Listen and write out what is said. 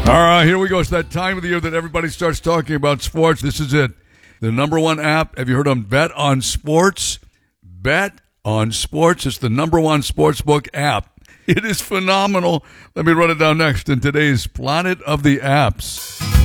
All right, here we go. It's that time of the year that everybody starts talking about sports. This is it. The number one app. Have you heard of Bet on Sports? Bet on Sports. It's the number one sportsbook app. It is phenomenal. Let me run it down next in today's Planet of the Apps.